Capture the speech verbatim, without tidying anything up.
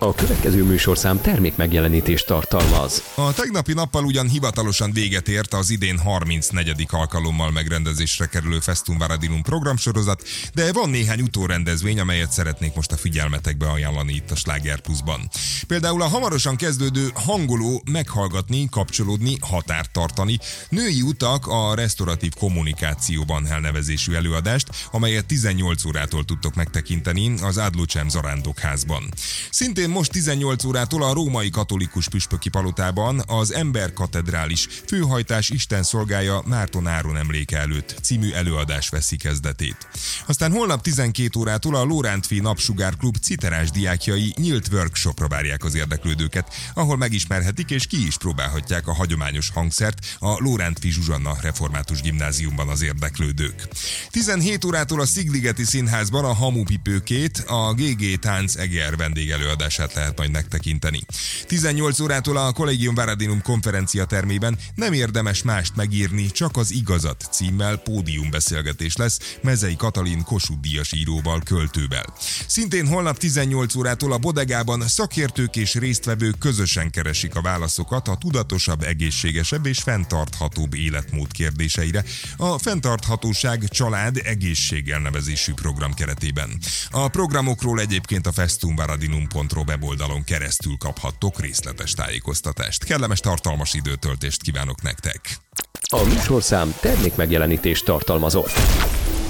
A következő műsorszám termék megjelenítést tartalmaz. A tegnapi nappal ugyan hivatalosan véget ért az idén harmincnegyedik alkalommal megrendezésre kerülő Festum Varadinum programsorozat, de van néhány utórendezvény, amelyet szeretnék most a figyelmetekbe ajánlani itt a Sláger Pluszban. Például a hamarosan kezdődő Hangoló meghallgatni, kapcsolódni, határt tartani, női utak a resztoratív kommunikációban elnevezésű előadást, amelyet tizennyolc órától tudtok megtekinteni az Adlucem Zarándokházban. Szintén most tizennyolc órától a Római Katolikus Püspöki Palotában az Emberkatedrális Főhajtás Isten szolgája Márton Áron emléke előtt című előadás veszi kezdetét. Aztán holnap tizenkét órától a Lórántfi Napsugár Klub citerás diákjai nyílt workshopra várják az érdeklődőket, ahol megismerhetik és ki is próbálhatják a hagyományos hangszert a Lórántfi Zsuzsanna Református Gimnáziumban az érdeklődők. tizenhét órától a Szigligeti Színházban a Hamupipőkét, a gé gé Tánc Eger vendégelőadását lehet majd megtekinteni. tizennyolc órától a Collegium Varadinum konferenciatermében Nem érdemes mást megírni, csak az igazat címmel pódiumbeszélgetés lesz Mezei Katalin Kossuth-díjas íróval, költővel. Szintén holnap tizennyolc órától a Bodegában szakértők és résztvevők közösen keresik a válaszokat a tudatosabb, egészségesebb és fenntarthatóbb életmód kérdéseire a Fenntarthatóság, Család, Egészség elnevezésű program keretében. A programokról egyébként a festum varadinum pont ro weboldalon keresztül kaphattok részletes tájékoztatást. Kellemes, tartalmas időtöltést kívánok nektek! A műsorszám termék megjelenítést tartalmazott.